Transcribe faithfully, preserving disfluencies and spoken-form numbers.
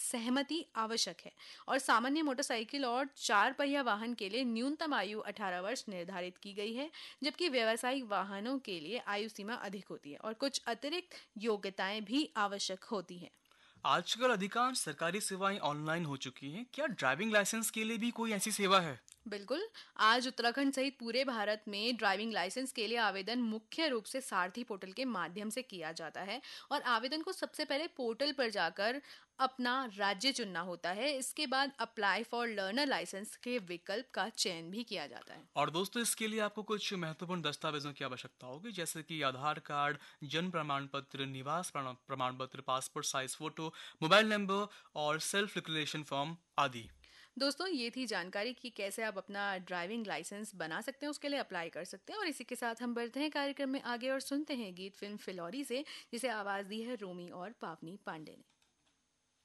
सहमति आवश्यक है और सामान्य मोटरसाइकिल और चार पहिया वाहन के लिए न्यूनतम आयु अठारह वर्ष निर्धारित की गई है, जबकि व्यावसायिक वाहनों के लिए आयु सीमा अधिक होती है और कुछ अतिरिक्त योग्यताएं भी आवश्यक होती हैं। आजकल अधिकांश सरकारी सेवाएं ऑनलाइन हो चुकी हैं। क्या ड्राइविंग लाइसेंस के लिए भी कोई ऐसी सेवा है? बिल्कुल। आज उत्तराखंड सहित पूरे भारत में ड्राइविंग लाइसेंस के लिए आवेदन मुख्य रूप से सारथी पोर्टल के माध्यम से किया जाता है और आवेदन को सबसे पहले पोर्टल पर जाकर अपना राज्य चुनना होता है। इसके बाद अप्लाई फॉर लर्नर लाइसेंस के विकल्प का चयन भी किया जाता है। और दोस्तों, इसके लिए आपको कुछ महत्वपूर्ण दस्तावेजों की आवश्यकता होगी, जैसे कि आधार कार्ड, जन्म प्रमाण पत्र, निवास प्रमाण प्रमाण पत्र, passport size photo, mobile number और सेल्फ डिक्लेरेशन फॉर्म आदि। दोस्तों, ये थी जानकारी कि कैसे आप अपना ड्राइविंग लाइसेंस बना सकते हैं, उसके लिए अप्लाई कर सकते हैं। और इसी के साथ हम बढ़ते हैं कार्यक्रम में आगे और सुनते हैं गीत फिल्म फिलौरी से, जिसे आवाज दी है रोमी और पावनी पांडे ने।